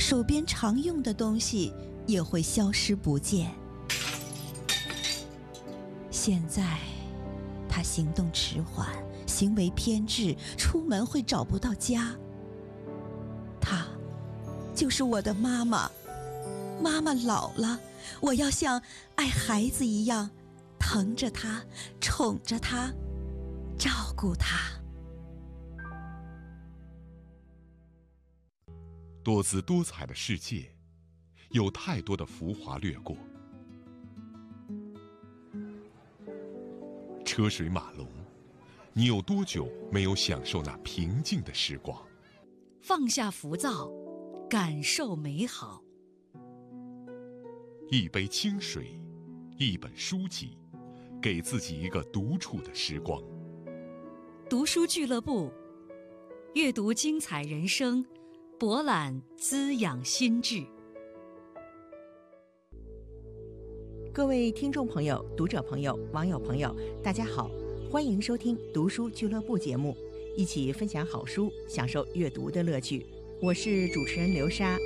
手边常用的东西也会消失不见。现在他行动迟缓，行为偏执，出门会找不到家。她就是我的妈妈。妈妈老了，我要像爱孩子一样疼着她，宠着她，照顾她。 多姿多彩的世界，有太多的浮华掠过。车水马龙，你有多久没有享受那平静的时光？ 放下浮躁，感受美好。 一杯清水，一本书籍，给自己一个独处的时光。 读书俱乐部，阅读精彩人生，博览滋养心智。 各位听众朋友、读者朋友、网友朋友，大家好，欢迎收听读书俱乐部节目，一起分享好书，享受阅读的乐趣。我是主持人刘莎。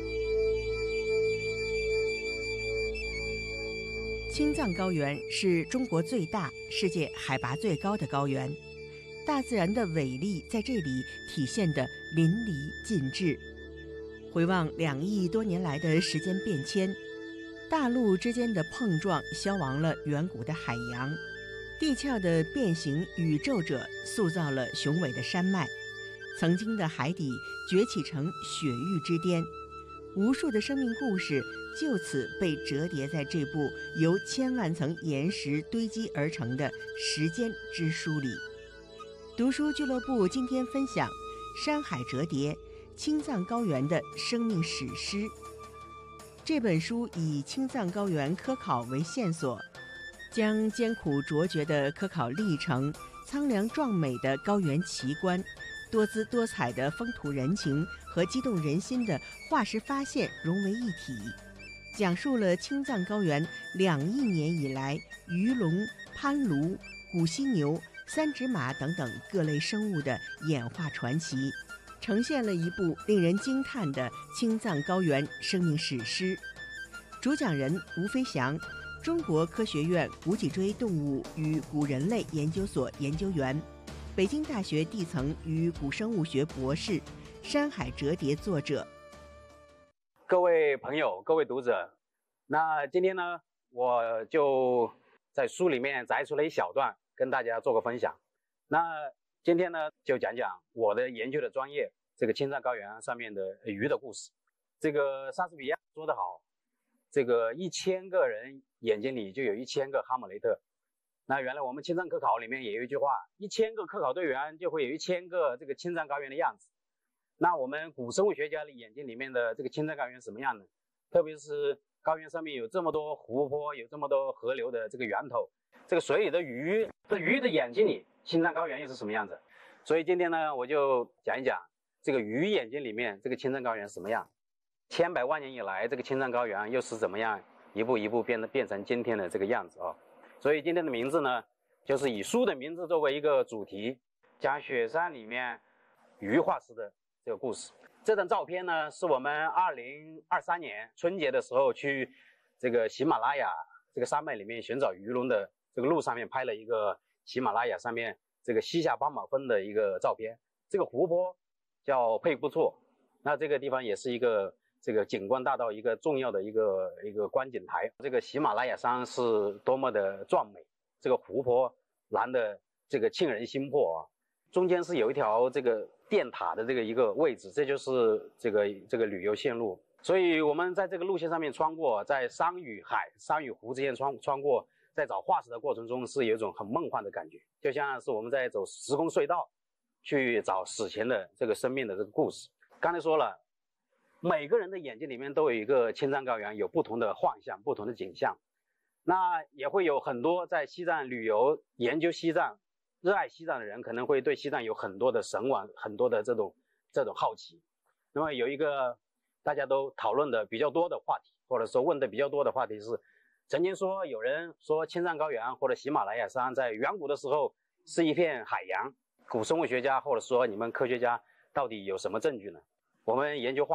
青藏高原是中国最大、世界海拔最高的高原，大自然的伟力在这里体现得淋漓尽致。回望2亿多年来的时间变迁，大陆之间的碰撞消亡了远古的海洋，地壳的变形宇宙者塑造了雄伟的山脉，曾经的海底崛起成雪域之巅，无数的生命故事就此被折叠在这部由千万层岩石堆积而成的时间之书里。读书俱乐部今天分享《山海折叠：青藏高原的生命史诗》。这本书以青藏高原科考为线索，将艰苦卓绝的科考历程、苍凉壮美的高原奇观、多姿多彩的风土人情和激动人心的化石发现融为一体，讲述了青藏高原2亿年以来鱼龙、攀鲈、古犀牛、三指马等等各类生物的演化传奇，呈现了一部令人惊叹的青藏高原生命史诗。主讲人吴飞翔，中国科学院古脊椎动物与古人类研究所研究员，北京大学地层与古生物学博士，《山海折叠》作者。 各位朋友，各位读者，那今天呢，我就在书里面摘出了一小段，跟大家做个分享。那今天呢，就讲讲我的研究的专业，这个青藏高原上面的鱼的故事。这个莎士比亚说得好，这个1000个人眼睛里就有1000个哈姆雷特。那原来我们青藏科考里面也有一句话，1000个科考队员就会有1000个这个青藏高原的样子。那我们古生物学家的眼睛里面的这个青藏高原什么样呢？特别是高原上面有这么多湖泊，有这么多河流的这个源头，这个水里的鱼，这鱼的眼睛里青藏高原又是什么样子？所以今天呢，我就讲一讲这个鱼眼睛里面这个青藏高原什么样。千百万年以来，这个青藏高原又是怎么样一步一步变成今天的这个样子啊？所以今天的名字呢，就是以书的名字作为一个主题，讲雪山里面鱼化石的这个故事。这张照片呢，是我们2023年春节的时候去这个喜马拉雅这个山脉里面寻找鱼龙的这个路上面拍了一个喜马拉雅上面这个西夏斑马峰的一个照片。这个湖泊叫佩布措，那这个地方也是一个这个景观大道一个重要的一个观景台。这个喜马拉雅山是多么的壮美，这个湖泊蓝的这个沁人心魄啊！中间是有一条这个电塔的这个一个位置，这就是这个旅游线路。所以我们在这个路线上面穿过，在山与海、山与湖之间穿过，在找化石的过程中是有一种很梦幻的感觉，就像是我们在走时空隧道去找史前的这个生命的这个故事。刚才说了，每个人的眼睛里面都有一个青藏高原，有不同的幻象、不同的景象。那也会有很多在西藏旅游、研究西藏、热爱西藏的人，可能会对西藏有很多的神往、很多的这种好奇。那么有一个大家都讨论的比较多的话题，或者说问的比较多的话题是，曾经说有人说青藏高原或者喜马拉雅山在远古的时候是一片海洋，古生物学家或者说你们科学家到底有什么证据呢？我们研究化